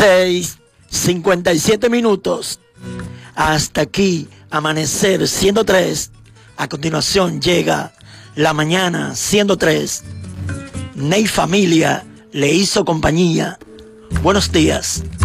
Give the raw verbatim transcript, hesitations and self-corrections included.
seis, cincuenta y siete minutos. Hasta aquí, amanecer ciento tres. A continuación llega la mañana ciento tres. Ney Familia le hizo compañía. Buenos días.